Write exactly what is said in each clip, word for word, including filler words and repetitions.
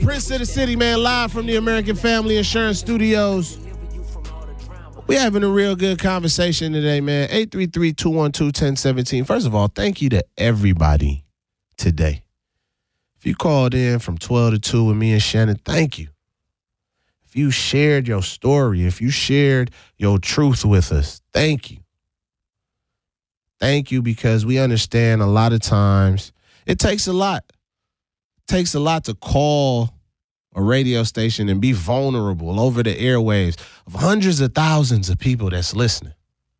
Prince of the City, man, live from the American Family Insurance Studios. We're having a real good conversation today, man. eight three three, two one two, one zero one seven. First of all, thank you to everybody today. If you called in from twelve to two with me and Shannon, thank you. If you shared your story, if you shared your truth with us, thank you. Thank you, because we understand a lot of times it takes a lot. It takes a lot to call a radio station and be vulnerable over the airwaves of hundreds of thousands of people that's listening.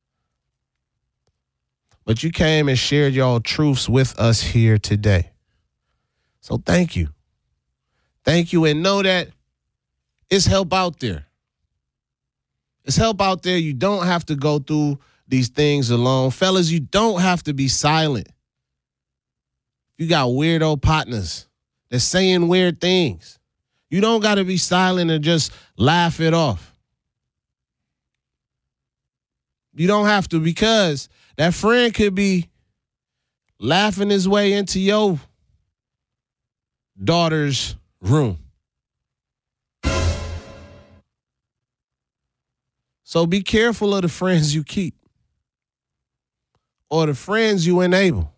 But you came and shared your truths with us here today. So thank you. Thank you, and know that it's help out there. It's help out there. You don't have to go through these things alone. Fellas, you don't have to be silent. You got weirdo partners that's saying weird things. You don't got to be silent and just laugh it off. You don't have to, because that friend could be laughing his way into your daughter's room. So be careful of the friends you keep or the friends you enable.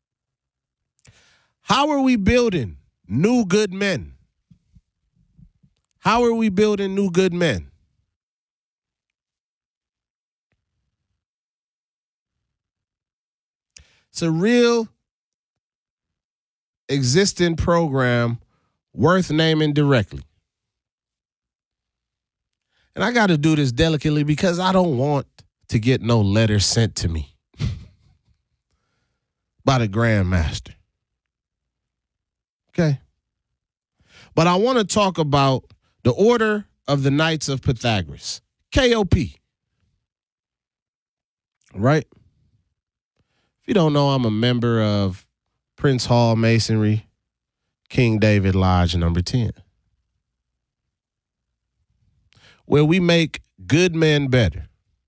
How are we building new good men? How are we building new good men? It's a real existing program worth naming directly. And I got to do this delicately because I don't want to get no letter sent to me by the Grandmaster. Okay. But I want to talk about the Order of the Knights of Pythagoras, K O P. Right? If you don't know, I'm a member of Prince Hall Masonry, King David Lodge number ten, where we make good men better.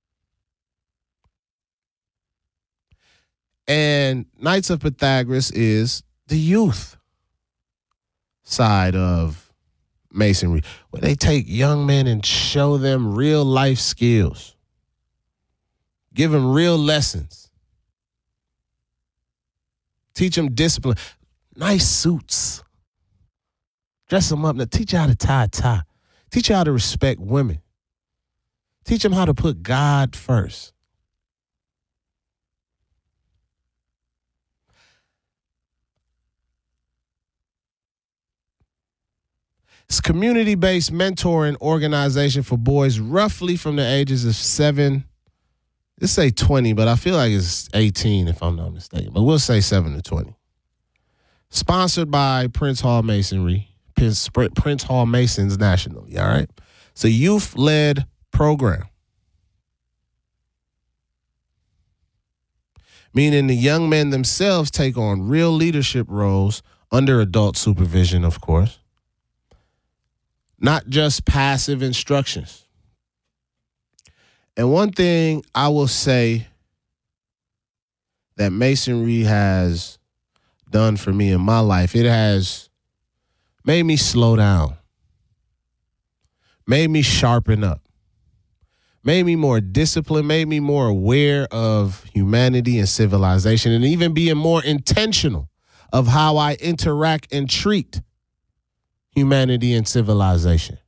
And Knights of Pythagoras is the youth side of Masonry, where they take young men and show them real life skills, give them real lessons, teach them discipline, nice suits, dress them up, now teach you how to tie a tie, teach you how to respect women, teach them how to put God first. It's a community-based mentoring organization for boys roughly from the ages of seven, let's say twenty, but I feel like it's eighteen if I'm not mistaken, but we'll say seven to twenty. Sponsored by Prince Hall Masonry, Prince Hall Masons nationally, all right? It's a youth-led program, meaning the young men themselves take on real leadership roles under adult supervision, of course. Not just passive instructions. And one thing I will say that Masonry has done for me in my life, it has made me slow down, made me sharpen up, made me more disciplined, made me more aware of humanity and civilization, and even being more intentional of how I interact and treat humanity and civilization.